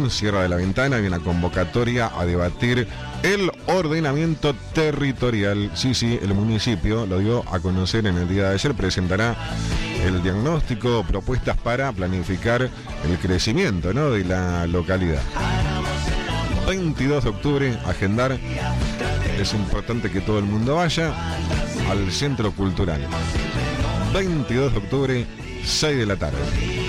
en Sierra de la Ventana hay una convocatoria a debatir el ordenamiento territorial. Sí, el municipio lo dio a conocer en el día de ayer. Presentará el diagnóstico, propuestas para planificar el crecimiento, ¿no?, de la localidad. 22 de octubre, agendar. Es importante que todo el mundo vaya al Centro Cultural. 22 de octubre, 6 de la tarde.